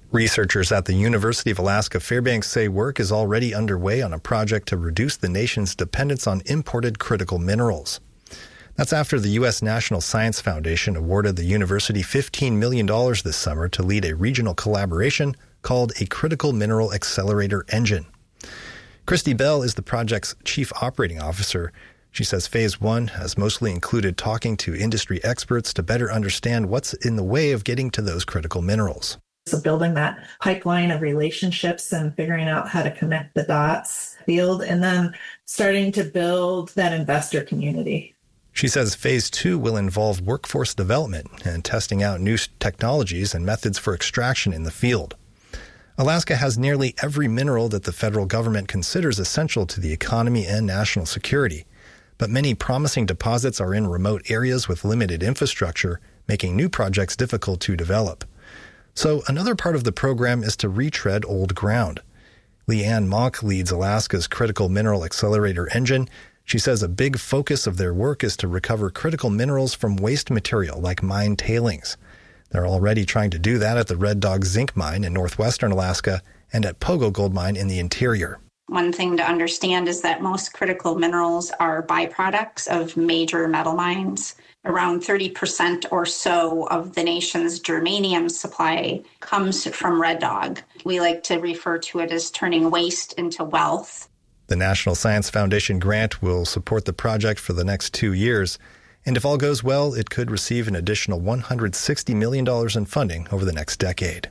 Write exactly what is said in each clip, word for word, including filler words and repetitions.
Researchers at the University of Alaska Fairbanks say work is already underway on a project to reduce the nation's dependence on imported critical minerals. That's after the U S National Science Foundation awarded the university fifteen million dollars this summer to lead a regional collaboration called a Critical Mineral Accelerator Engine. Christy Bell is the project's chief operating officer. She says phase one has mostly included talking to industry experts to better understand what's in the way of getting to those critical minerals. So building that pipeline of relationships and figuring out how to connect the dots field, and then starting to build that investor community. She says phase two will involve workforce development and testing out new technologies and methods for extraction in the field. Alaska has nearly every mineral that the federal government considers essential to the economy and national security. But many promising deposits are in remote areas with limited infrastructure, making new projects difficult to develop. So another part of the program is to retread old ground. Leanne Monk leads Alaska's Critical Mineral Accelerator Engine. She says a big focus of their work is to recover critical minerals from waste material like mine tailings. They're already trying to do that at the Red Dog Zinc Mine in northwestern Alaska and at Pogo Gold Mine in the interior. One thing to understand is that most critical minerals are byproducts of major metal mines. Around thirty percent or so of the nation's germanium supply comes from Red Dog. We like to refer to it as turning waste into wealth. The National Science Foundation grant will support the project for the next two years. And if all goes well, it could receive an additional one hundred sixty million dollars in funding over the next decade.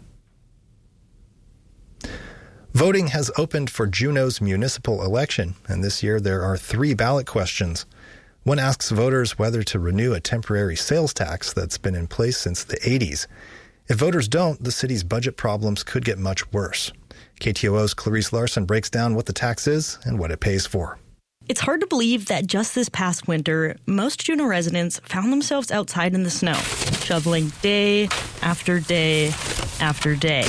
Voting has opened for Juneau's municipal election, and this year there are three ballot questions. One asks voters whether to renew a temporary sales tax that's been in place since the eighties. If voters don't, the city's budget problems could get much worse. K T O O's Clarice Larson breaks down what the tax is and what it pays for. It's hard to believe that just this past winter, most Juneau residents found themselves outside in the snow, shoveling day after day after day.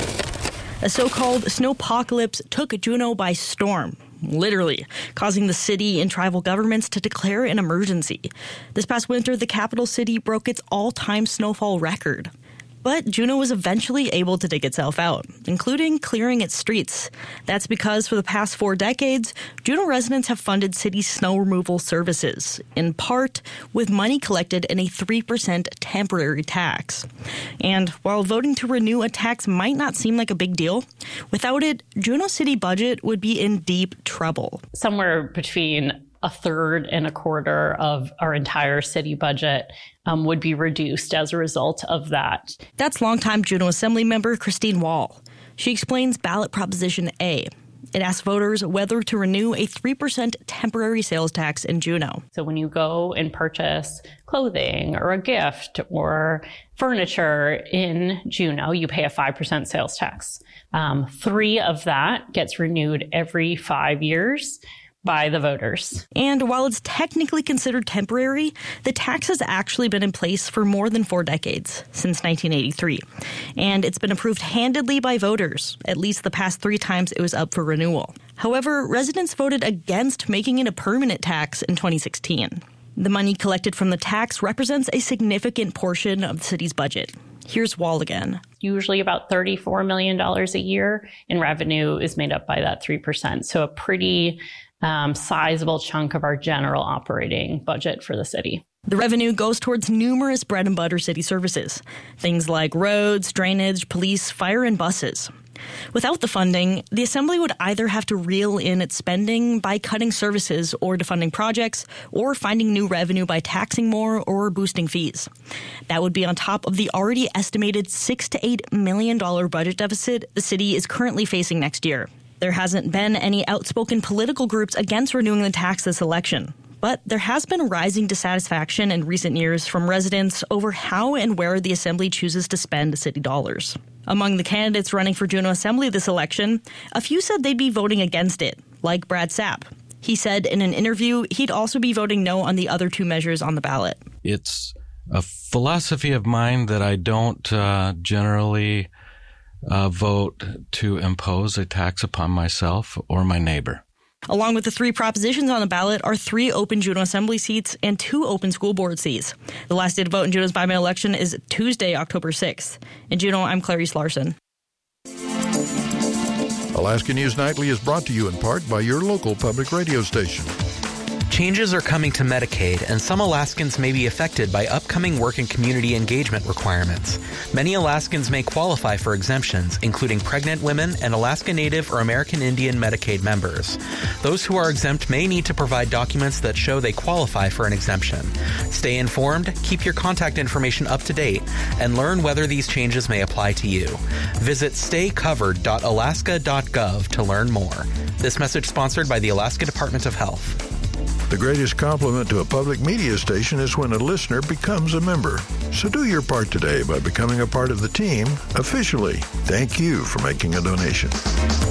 A so-called snowpocalypse took Juneau by storm, literally, causing the city and tribal governments to declare an emergency. This past winter, the capital city broke its all-time snowfall record. But Juneau was eventually able to dig itself out, including clearing its streets. That's because for the past four decades, Juneau residents have funded city snow removal services, in part with money collected in a three percent temporary tax. And while voting to renew a tax might not seem like a big deal, without it, Juneau city budget would be in deep trouble. Somewhere between a third and a quarter of our entire city budget um, would be reduced as a result of that. That's longtime Juneau Assembly member Christine Wall. She explains ballot proposition A. It asks voters whether to renew a three percent temporary sales tax in Juneau. So when you go and purchase clothing or a gift or furniture in Juneau, you pay a five percent sales tax. Um, three of that gets renewed every five years. By the voters. And while it's technically considered temporary, the tax has actually been in place for more than four decades, since nineteen eighty-three. And it's been approved handedly by voters, at least the past three times it was up for renewal. However, residents voted against making it a permanent tax in twenty sixteen. The money collected from the tax represents a significant portion of the city's budget. Here's Wall again. Usually about thirty-four million dollars a year in revenue is made up by that three percent. So a pretty Um, sizable chunk of our general operating budget for the city. The revenue goes towards numerous bread and butter city services, things like roads, drainage, police, fire, and buses. Without the funding, the Assembly would either have to reel in its spending by cutting services or defunding projects, or finding new revenue by taxing more or boosting fees. That would be on top of the already estimated six to eight million dollars budget deficit the city is currently facing next year. There hasn't been any outspoken political groups against renewing the tax this election. But there has been rising dissatisfaction in recent years from residents over how and where the Assembly chooses to spend city dollars. Among the candidates running for Juneau Assembly this election, a few said they'd be voting against it, like Brad Sapp. He said in an interview he'd also be voting no on the other two measures on the ballot. It's a philosophy of mine that I don't uh, generally Uh, vote to impose a tax upon myself or my neighbor. Along with the three propositions on the ballot are three open Juneau Assembly seats and two open school board seats. The last day to vote in Juneau's by-mail election is Tuesday, October sixth. In Juneau, I'm Clarice Larson. Alaska News Nightly is brought to you in part by your local public radio station. Changes are coming to Medicaid, and some Alaskans may be affected by upcoming work and community engagement requirements. Many Alaskans may qualify for exemptions, including pregnant women and Alaska Native or American Indian Medicaid members. Those who are exempt may need to provide documents that show they qualify for an exemption. Stay informed, keep your contact information up to date, and learn whether these changes may apply to you. Visit stay covered dot alaska dot gov to learn more. This message sponsored by the Alaska Department of Health. The greatest compliment to a public media station is when a listener becomes a member. So do your part today by becoming a part of the team officially. Thank you for making a donation.